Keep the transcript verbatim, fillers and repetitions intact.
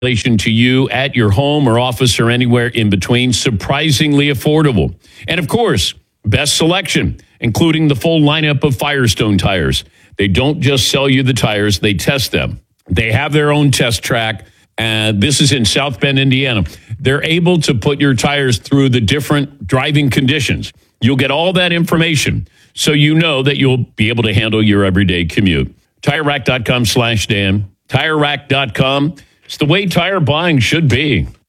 relation to you at your home or office or anywhere in between. Surprisingly affordable. And of course, best selection, including the full lineup of Firestone tires. They don't just sell you the tires, they test them. They have their own test track. And this is in South Bend, Indiana. They're able to put your tires through the different driving conditions. You'll get all that information so you know that you'll be able to handle your everyday commute. TireRack.com slash Dan. TireRack dot com. It's the way tire buying should be.